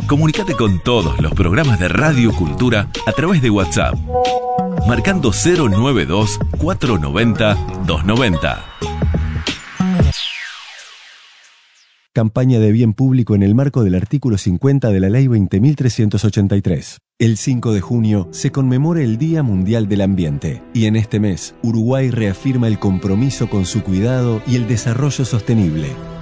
Comunicate con todos los programas de Radio Cultura a través de WhatsApp, marcando 092-490-290. Campaña de bien público en el marco del artículo 50 de la Ley 20.383. El 5 de junio se conmemora el Día Mundial del Ambiente y en este mes Uruguay reafirma el compromiso con su cuidado y el desarrollo sostenible.